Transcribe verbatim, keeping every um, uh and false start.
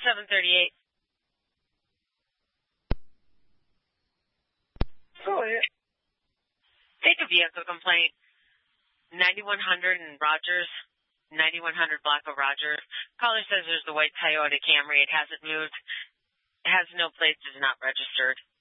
seven thirty-eight. Go ahead. Take a vehicle complaint. ninety-one hundred and Rogers. ninety-one hundred block of Rogers. Caller says there's the white Toyota Camry. It hasn't moved. It has no plates. It's not registered.